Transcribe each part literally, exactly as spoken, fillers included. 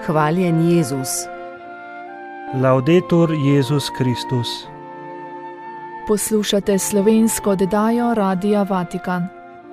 Hvaljen Jezus. Laudetur Jezus Kristus. Poslušate slovensko oddajo Radia Vatikan.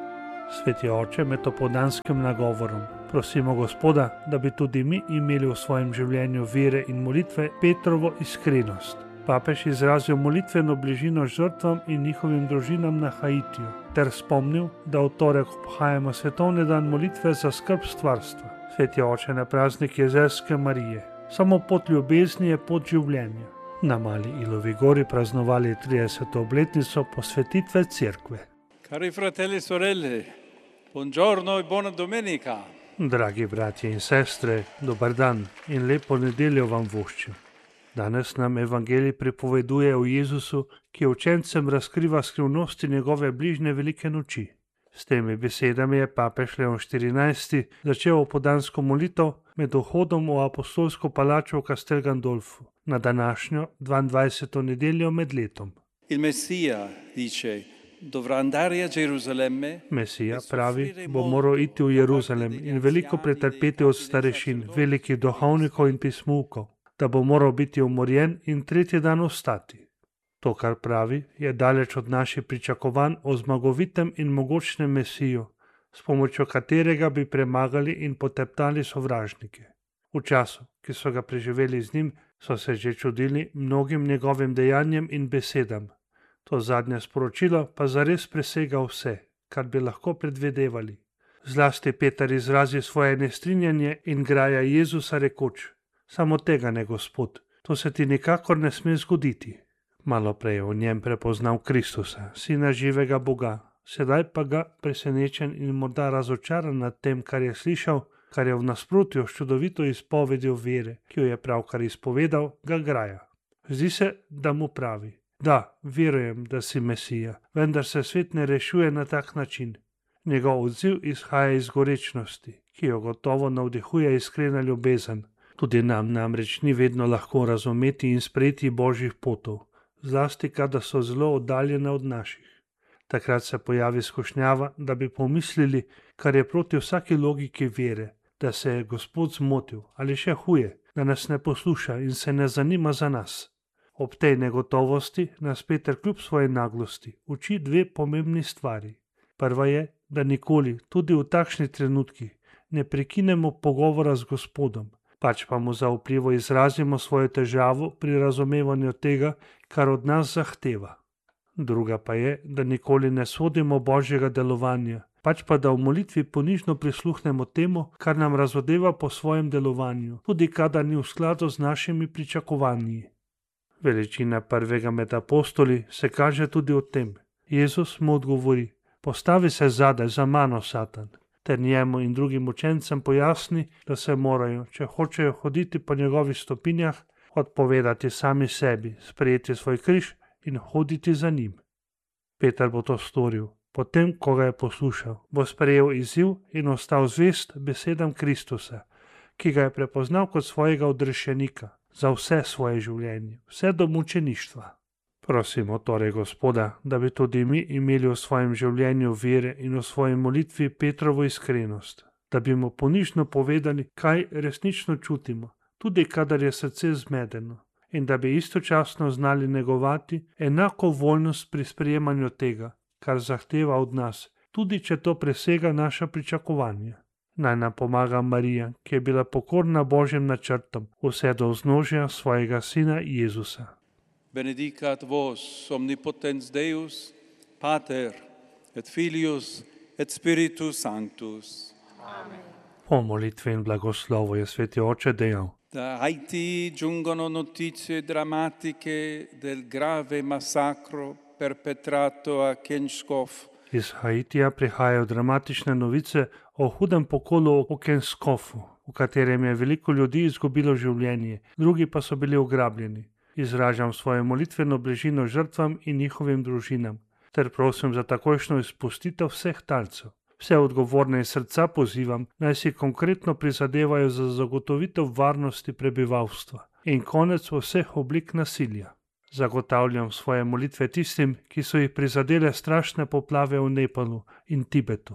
Sveti oče, med opoldanskim nagovorom prosimo Gospoda, da bi tudi mi imeli v svojem življenju vere in molitve Petrovo iskrenost. Papež izrazil molitveno bližino žrtvam in njihovim družinam na Haitiju, ter spomnil, da v torek obhajamo svetovni dan molitve za skrb stvarstva. Sveti oče, na praznik Jezerske Marije. Samo pot ljubezni je pot življenja. Na Mali Ilovi gori praznovali trideseto obletnico posvetitve cerkve. Cari fratelli e sorelle, buongiorno e buona domenica. Dragi bratje in sestre, dober dan in lepo nedeljo vam voščim. Danes nam evangelij pripoveduje o Jezusu, ki učencem razkriva skrivnosti njegove bližnje velike noči. S temi besedami je papež Leon štirinajsti začel opoldansko molitev med vhodom v apostolsko palačo v Castel Gandolfu na današnjo dvaindvajseto nedeljo med letom. Il Messia, dice, dovrà andare a Gerusalemme. Mesija pravi, bo moral iti v Jeruzalem in veliko pretrpeti od starešin, velikih duhovnikov in pismukov, da bo moral biti umorjen in tretji dan ostati. To, kar pravi, je daleč od naših pričakovanj o zmagovitem in mogočnem Mesiju, s pomočjo katerega bi premagali in poteptali sovražnike. V času, ki so ga preživeli z njim, so se že čudili mnogim njegovim dejanjem in besedam. To zadnje sporočilo pa zares presega vse, kar bi lahko predvidevali. Zlasti Peter izrazi svoje nestrinjanje in graja Jezusa rekoč: samo tega ne, Gospod, to se ti nikakor ne sme zgoditi. Malo prej je v njem prepoznal Kristusa, sina živega Boga, sedaj pa ga presenečen in morda razočaran nad tem, kar je slišal, kar je v nasprotju s čudovito izpovedjo vere, ki jo je pravkar izpovedal, ga graja. Zdi se, da mu pravi: da, verujem, da si Mesija, vendar se svet ne rešuje na tak način. Njegov odziv izhaja iz gorečnosti, ki jo gotovo navdihuje iskrena ljubezen. Tudi nam namreč ni vedno lahko razumeti in sprejeti božjih potov, zlasti kadar so zelo oddaljene od naših. Takrat se pojavi skušnjava, da bi pomislili, kar je proti vsaki logiki vere, da se je Gospod zmotil, ali še huje, da nas ne posluša in se ne zanima za nas. Ob tej negotovosti nas Peter kljub svoji naglosti uči dve pomembni stvari. Prva je, da nikoli, tudi v takšnih trenutkih, ne prekinemo pogovora z Gospodom, pač pa mu zaupljivo izrazimo svojo težavo pri razumevanju tega, kar od nas zahteva. Druga pa je, da nikoli ne sodimo božjega delovanja, pač pa da v molitvi ponižno prisluhnemo temu, kar nam razodeva po svojem delovanju, tudi kadar ni v skladu z našimi pričakovanji. Veličina prvega med apostoli se kaže tudi v tem. Jezus mu odgovori: postavi se zadaj za mano, Satan, ter njemu in drugim učencem pojasni, da se morajo, če hočejo hoditi po njegovih stopinjah, odpovedati sami sebi, sprejeti svoj križ in hoditi za njim. Peter bo to storil. Potem, ko ga je poslušal, bo sprejel izziv in ostal zvest besedam Kristusa, ki ga je prepoznal kot svojega odrešenika za vse svoje življenje, vse do mučeništva. Prosimo torej Gospoda, da bi tudi mi imeli v svojem življenju vere in v svoji molitvi Petrovo iskrenost, da bi mu ponižno povedali, kaj resnično čutimo, tudi kadar je srce zmedeno, in da bi istočasno znali negovati enako voljnost pri sprejemanju tega, kar zahteva od nas, tudi če to presega naša pričakovanja. Naj nam pomaga Marija, ki je bila pokorna Božjim načrtom, vse do vznožja svojega sina Jezusa. Benedicat vos omnipotens Deus, Pater et Filius et Spiritus Sanctus. Amen. Po molitvi in blagoslovu je sveti oče dejal: Da Haiti giungono notizie drammatiche del grave massacro perpetrato a Kenškov. Iz Haitija prihajajo dramatične novice o hudem pokolu v Kenškovu, v katerem je veliko ljudi izgubilo življenje, drugi pa so bili ugrabljeni. Izražam svojo molitveno bližino žrtvam in njihovim družinam, ter prosim za takojšnjo izpustitev vseh talcev. Vse odgovorne iz srca pozivam, naj si konkretno prizadevajo za zagotovitev varnosti prebivalstva in konec vseh oblik nasilja. Zagotavljam svoje molitve tistim, ki so jih prizadele strašne poplave v Nepalu in Tibetu.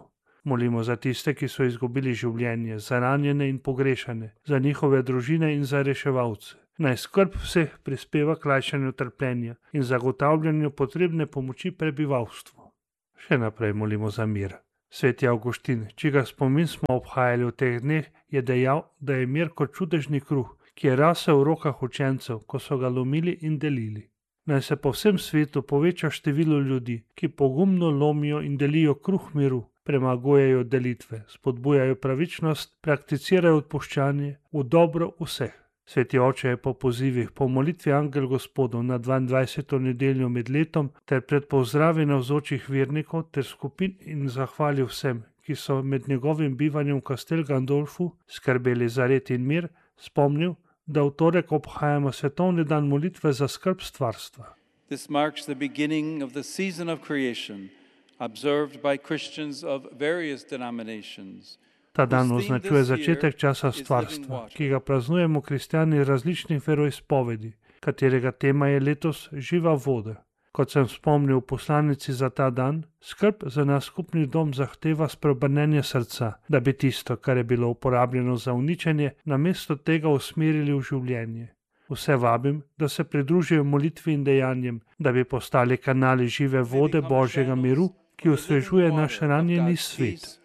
Molimo za tiste, ki so izgubili življenje, za ranjene in pogrešane, za njihove družine in za reševalce. Naj skrb vseh prispeva k lajšanju trpljenja in zagotavljanju potrebne pomoči prebivalstvu. Še naprej molimo za mir. Sveti Avguštin, čigar spomin smo obhajali v teh dneh, je dejal, da je mir kot čudežni kruh, ki je rasel v rokah učencev, ko so ga lomili in delili. Naj se po vsem svetu poveča število ljudi, ki pogumno lomijo in delijo kruh miru, premagujejo delitve, spodbujajo pravičnost, prakticirajo odpuščanje v dobro vseh. Sveti oče je po pozivih, po molitvi Angel Gospodov na dvaindvajseto nedeljo med letom ter pred pozdravi navzočih vernikov ter skupin in zahvalil vsem, ki so med njegovim bivanjem v Castel Gandolfu skrbeli za red in mir, spomnil, da v torek obhajamo svetovni dan molitve za skrb stvarstva. This marks the beginning of the season of creation, observed by Christians of various denominations. Ta dan označuje začetek časa stvarstva, ki ga praznujemo kristjani različnih veroizpovedi, katerega tema je letos živa voda. Kot sem spomnil v poslanici za ta dan, skrb za naš skupni dom zahteva spreobrnenje srca, da bi tisto, kar je bilo uporabljeno za uničenje, namesto tega usmerili v življenje. Vse vabim, da se pridružijo molitvi in dejanjem, da bi postali kanali žive vode Božjega miru, ki osvežuje naš ranjeni svet.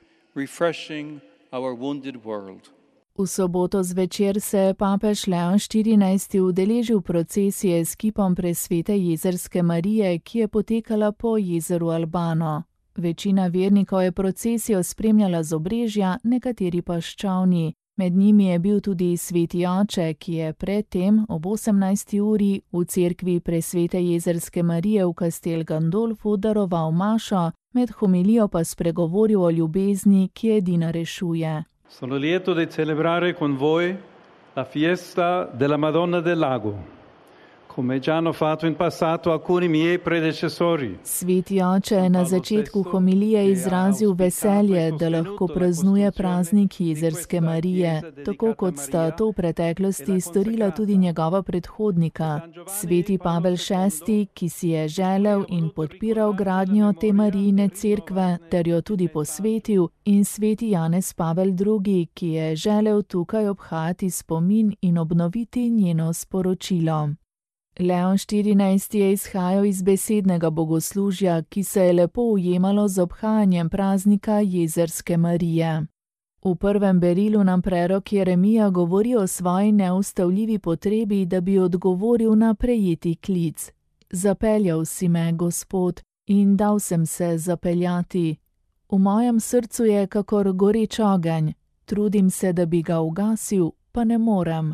V soboto zvečer se je papež Leon štirinajsti udeležil procesije s kipom presvete Jezerske Marije, ki je potekala po jezeru Albano. Večina vernikov je procesijo spremljala z obrežja, nekateri pa s čavni. Med njimi je bil tudi sveti oče, ki je predtem ob osemnajsti uri v cerkvi presvete Jezerske Marije v Castel Gandolfu daroval mašo, med homilijo pa spregovoril o ljubezni, ki edina rešuje. Sono lieto di celebrare con voi la fiesta della Madonna del Lago, come già hanno fatto in passato alcuni miei predecessori. Sveti oče je na začetku homilije izrazil veselje, da lahko praznuje praznik Jezerske Marije, tako kot sta to v preteklosti storila tudi njegova predhodnika, sveti Pavel šesti, ki si je želel in podpiral gradnjo te Marijine cerkve, ter jo tudi posvetil, in sveti Janez Pavel drugi, ki je želel tukaj obhajati spomin in obnoviti njeno sporočilo. Leon štirinajsti je izhajal iz besednega bogoslužja, ki se je lepo ujemalo z obhajanjem praznika Jezerske Marije. V prvem berilu nam prerok Jeremija govori o svoji neustavljivi potrebi, da bi odgovoril na prejeti klic. Zapeljal si me, Gospod, in dal sem se zapeljati. V mojem srcu je kakor goreč ogenj, trudim se, da bi ga ugasil, pa ne morem.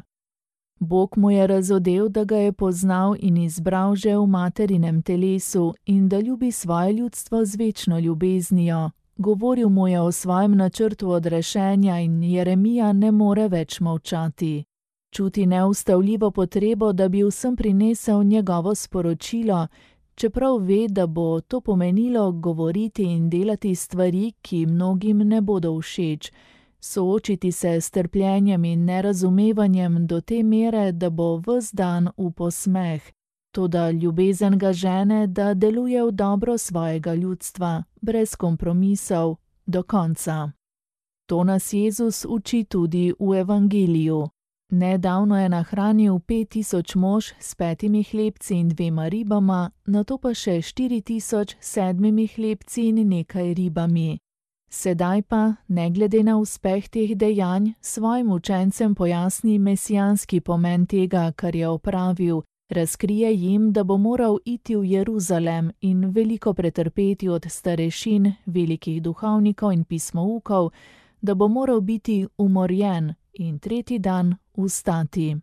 Bog mu je razodel, da ga je poznal in izbral že v materinem telesu in da ljubi svoje ljudstvo z večno ljubeznijo. Govoril mu je o svojem načrtu odrešenja in Jeremija ne more več molčati. Čuti neustavljivo potrebo, da bi vsem prinesel njegovo sporočilo, čeprav ve, da bo to pomenilo govoriti in delati stvari, ki mnogim ne bodo všeč. Soočiti se s trpljenjem in nerazumevanjem do te mere, da bo ves dan v posmeh. Toda ljubezen ga žene, da deluje v dobro svojega ljudstva, brez kompromisov, do konca. To nas Jezus uči tudi v Evangeliju. Nedavno je nahranil pet tisoč mož s petimi hlebci in dvema ribama, nato pa še štiri tisoč sedmimi hlebci in nekaj ribami. Sedaj pa, ne glede na uspeh teh dejanj, svojim učencem pojasni mesijanski pomen tega, kar je opravil, razkrije jim, da bo moral iti v Jeruzalem in veliko pretrpeti od starešin, velikih duhovnikov in pismoukov, da bo moral biti umorjen in tretji dan vstati.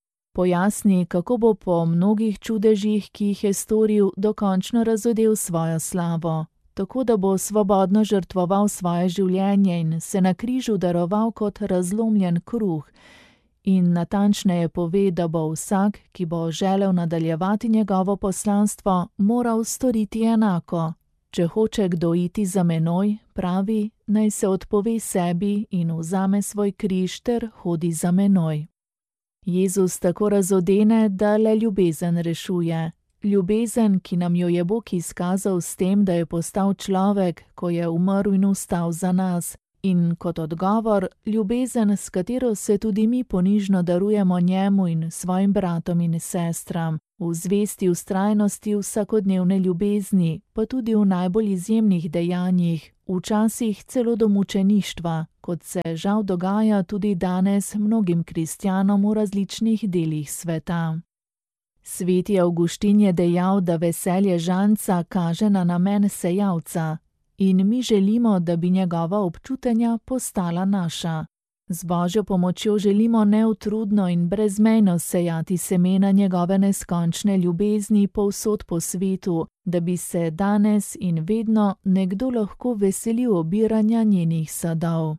Pojasni, kako bo po mnogih čudežih, ki jih je storil, dokončno razodel svojo slavo, tako da bo svobodno žrtvoval svoje življenje in se na križu daroval kot razlomljen kruh. In natančneje pove, da bo vsak, ki bo želel nadaljevati njegovo poslanstvo, moral storiti enako. Če hoče kdo iti za menoj, pravi, naj se odpove sebi in vzame svoj križ ter hodi za menoj. Jezus tako razodene, da le ljubezen rešuje. ljubezen, ki nam jo je Bog izkazal s tem, da je postal človek, ko je umrl in vstal za nas. In kot odgovor, ljubezen, s katero se tudi mi ponižno darujemo njemu in svojim bratom in sestram, v zvesti vztrajnosti vsakodnevne ljubezni, pa tudi v najbolj izjemnih dejanjih, včasih celo do mučeništva, kot se žal dogaja tudi danes mnogim kristjanom v različnih delih sveta. Sveti Avguštin je dejal, da veselje žanca kaže na namen sejalca, in mi želimo, da bi njegova občutenja postala naša. Z Božjo pomočjo želimo neutrudno in brezmejno sejati semena njegove neskončne ljubezni povsod po svetu, da bi se danes in vedno nekdo lahko veselil obiranja njenih sadov.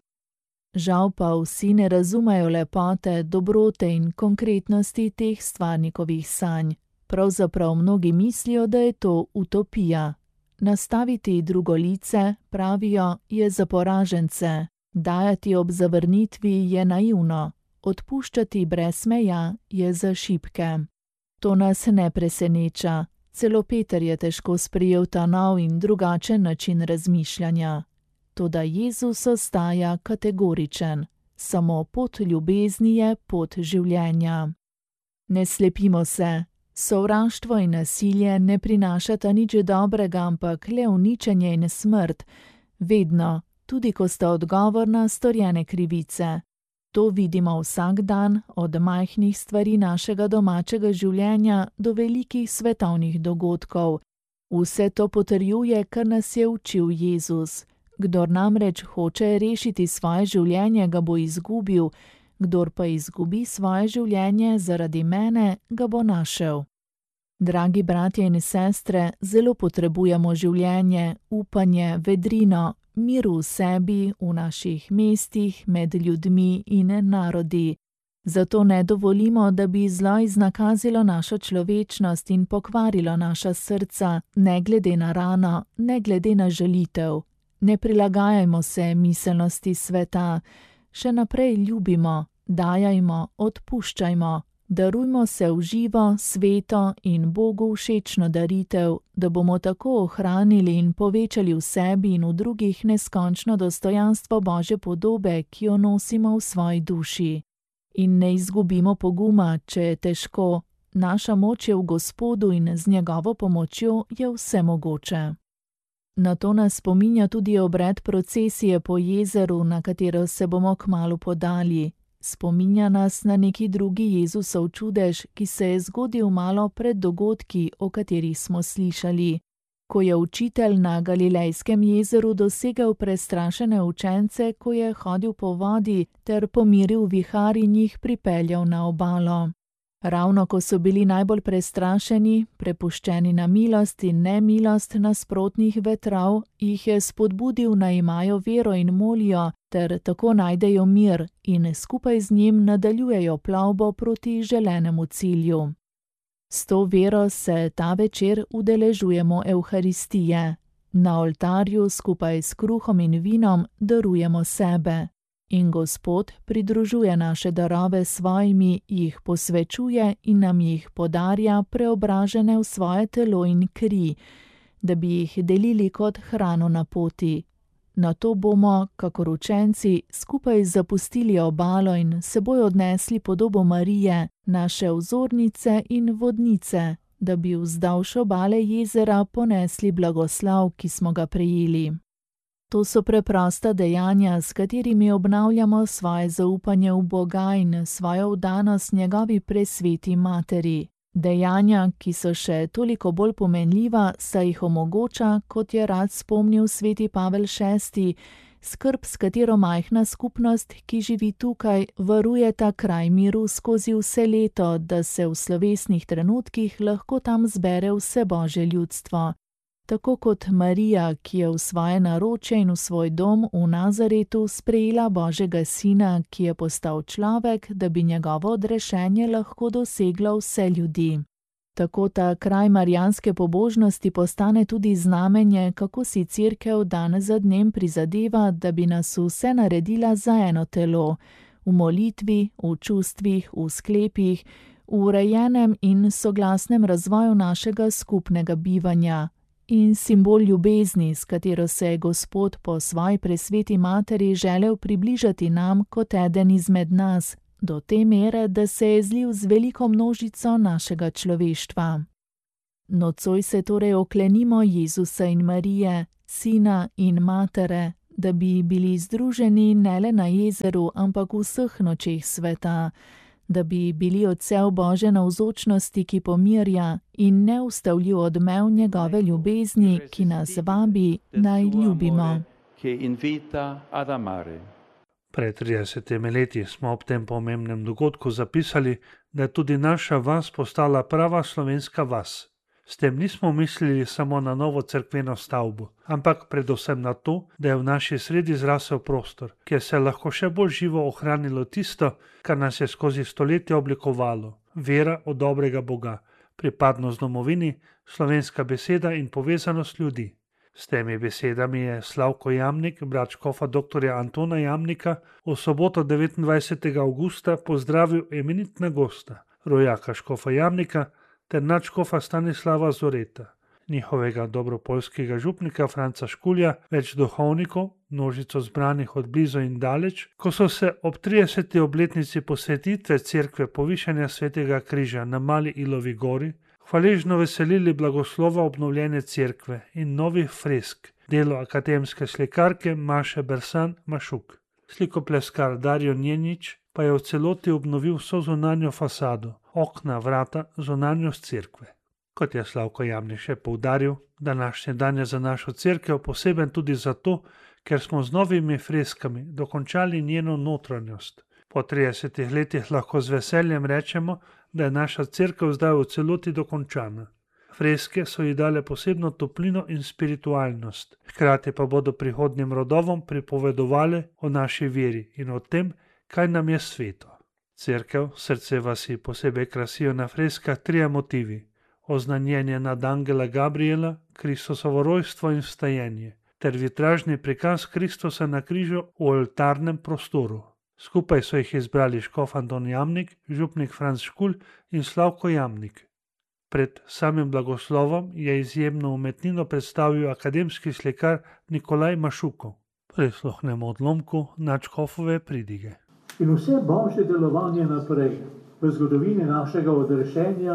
Žal pa vsi ne razumejo lepote, dobrote in konkretnosti teh stvarnikovih sanj. Pravzaprav mnogi mislijo, da je to utopija. Nastaviti drugo lice, pravijo, je za poražence. Dajati ob zavrnitvi je naivno. Odpuščati brez meja je za šibke. To nas ne preseneča. Celo Peter je težko sprejel ta nov in drugačen način razmišljanja. Toda Jezus ostaja kategoričen. Samo pot ljubezni je pot življenja. Ne slepimo se. Sovraštvo in nasilje ne prinašata nič dobrega, ampak le uničenje in smrt. Vedno, tudi ko sta odgovor na storjene krivice. To vidimo vsak dan, od majhnih stvari našega domačega življenja do velikih svetovnih dogodkov. Vse to potrjuje, kar nas je učil Jezus. Kdor namreč hoče rešiti svoje življenje, ga bo izgubil, kdor pa izgubi svoje življenje zaradi mene, ga bo našel. Dragi bratje in sestre, zelo potrebujemo življenje, upanje, vedrino, mir v sebi, v naših mestih, med ljudmi in narodi. Zato ne dovolimo, da bi zlo iznakazilo našo človečnost in pokvarilo naša srca, ne glede na rano, ne glede na žalitev. Ne prilagajajmo se miselnosti sveta, še naprej ljubimo, dajajmo, odpuščajmo, darujmo se v živo, sveto in Bogu všečno daritev, da bomo tako ohranili in povečali v sebi in v drugih neskončno dostojanstvo Božje podobe, ki jo nosimo v svoji duši. In ne izgubimo poguma, če je težko. Naša moč je v Gospodu in z njegovo pomočjo je vse mogoče. Na to nas spominja tudi obred procesije po jezeru, na katero se bomo kmalu podali. Spominja nas na neki drugi Jezusov čudež, ki se je zgodil malo pred dogodki, o katerih smo slišali. Ko je učitelj na Galilejskem jezeru dosegel prestrašene učence, ko je hodil po vodi ter pomiril vihar in jih pripeljal na obalo. Ravno ko so bili najbolj prestrašeni, prepuščeni na milost in nemilost nasprotnih vetrov, jih je spodbudil, naj imajo vero in molijo, ter tako najdejo mir in skupaj z njim nadaljujejo plovbo proti želenemu cilju. S to vero se ta večer udeležujemo Evharistije. Na oltarju skupaj s kruhom in vinom darujemo sebe. In Gospod pridružuje naše darove svojimi, jih posvečuje in nam jih podarja preobražene v svoje telo in kri, da bi jih delili kot hrano na poti. Nato bomo, kakor učenci, skupaj zapustili obalo in seboj odnesli podobo Marije, naše vzornice in vodnice, da bi vzdolž obale jezera ponesli blagoslov, ki smo ga prejeli. To so preprosta dejanja, s katerimi obnavljamo svoje zaupanje v Boga in svojo vdanost njegovi presveti materi. Dejanja, ki so še toliko bolj pomenljiva, saj jih omogoča, kot je rad spomnil sveti Pavel šesti, skrb, s katero majhna skupnost, ki živi tukaj, varuje ta kraj miru skozi vse leto, da se v slovesnih trenutkih lahko tam zbere vse Božje ljudstvo. Tako kot Marija, ki je v svoje naročje in v svoj dom v Nazaretu sprejela Božjega sina, ki je postal človek, da bi njegovo odrešenje lahko doseglo vse ljudi. Tako ta kraj marijanske pobožnosti postane tudi znamenje, kako si Cerkev dan za dnem prizadeva, da bi nas vse naredila za eno telo, v molitvi, v čustvih, v sklepih, v urejenem in soglasnem razvoju našega skupnega bivanja in simbol ljubezni, s katero se je Gospod po svoji presveti materi želel približati nam kot eden izmed nas, do te mere, da se je zlil z veliko množico našega človeštva. Nocoj se torej oklenimo Jezusa in Marije, Sina in Matere, da bi bili združeni ne le na jezeru, ampak v vseh nočeh sveta, da bi bili odsev Božje navzočnosti, ki pomirja, in neustavljiv odmev njegove ljubezni, ki nas vabi, naj ljubimo. Pred tridesetimi leti smo ob tem pomembnem dogodku zapisali, da je tudi naša vas postala prava slovenska vas. S tem nismo mislili samo na novo cerkveno stavbo, ampak predvsem na to, da je v naši sredi zrasel prostor, kjer se je lahko še bolj živo ohranilo tisto, kar nas je skozi stoletja oblikovalo, vera od dobrega Boga, pripadnost domovini, slovenska beseda in povezanost ljudi. S temi besedami je Slavko Jamnik, brat škofa doktorja Antona Jamnika, v soboto devetindvajsetega avgusta pozdravil eminentna gosta, rojaka škofa Jamnika ter nadškofa Stanislava Zoreta, njihovega dobropoljskega župnika Franca Škulja, več duhovnikov, množico zbranih od blizu in daleč, ko so se ob trideseti obletnici posvetitve cerkve povišanja Svetega križa na Mali Ilovi gori hvaležno veselili blagoslova obnovljene cerkve in novih fresk, delo akademske slikarke Maše Bersan Mašuk. Slikopleskar Darjo Njenič pa je v celoti obnovil vso zunanjo fasado, okna, vrata, zunanjost cerkve. Kot je Slavko Jamnik še poudaril, današnji dan je za našo cerkev poseben tudi zato, ker smo z novimi freskami dokončali njeno notranjost. Po tridesetih letih lahko z veseljem rečemo, da je naša cerkev zdaj v celoti dokončana. Freske so ji dale posebno toplino in spiritualnost, hkrati pa bodo prihodnjim rodovom pripovedovale o naši veri in o tem, kaj nam je sveto. Cerkev, srce vasi posebej krasijo na freskah trije motivi: oznanjenje nad angela Gabriela, Kristusovo rojstvo in vstajenje, ter vitražni prikaz Kristusa na križu v oltarnem prostoru. Skupaj so jih izbrali škof Anton Jamnik, župnik Franc Škulj in Slavko Jamnik. Pred samim blagoslovom je izjemno umetnino predstavil akademski slikar Nikolaj Mašukov. Prisluhnemo odlomku nadškofove pridige. In vse božje delovanje naprej v zgodovini našega odrešenja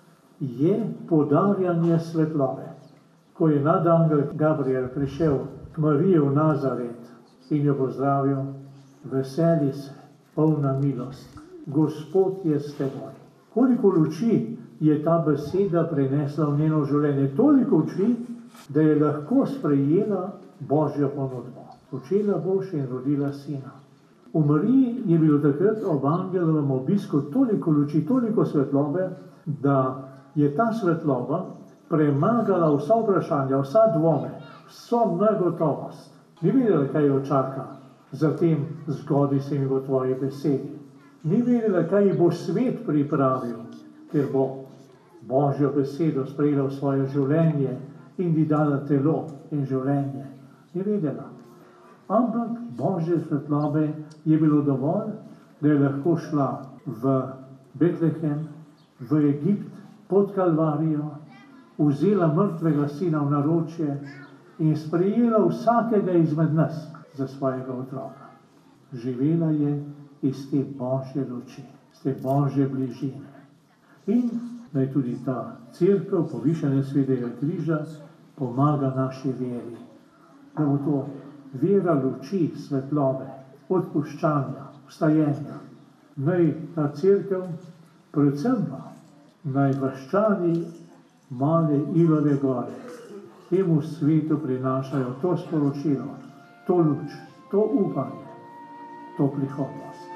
je podarjanje svetlobe. Ko je nadangel Gabriel prišel k Mariji v Nazaret in jo pozdravil: veseli se, polna milost, Gospod je s teboj. Koliko luči je ta beseda prinesla v njeno življenje, toliko luči, da je lahko sprejela božjo ponudbo. Počela boš in rodila sina. V Mariji je bilo takrat ob angelovem obisku toliko luči, toliko svetlobe, da je ta svetloba premagala vsa vprašanja, vsa dvome, vso negotovost. Ni vedela, kaj jo čaka, zatem zgodi se mi v tvoji besedi. Ni vedela, kaj bo svet pripravil, ker bo božjo besedo sprejela v svoje življenje in ji dala telo in življenje. Ni vedela. Ampak božje svetlobe je bilo dovolj, da je lahko šla v Betlehem, v Egipt, pod Kalvarijo, vzela mrtvega sina v naročje in sprejela vsakega izmed nas za svojega otroka. Živela je iz te božje luči, iz te božje bližine. In naj tudi ta cerkev povišanja Svetega križa pomaga naši veri, da bo to vera luči, svetlobe, odpuščanja, vstajenja. Naj ta cerkev, predvsem pa naj vaščani Male Ilove gore temu svetu prinašajo to sporočilo, to luč, to upanje, to prihodnost.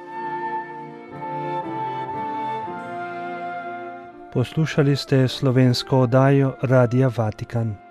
Poslušali ste slovensko oddajo Radia Vatikan.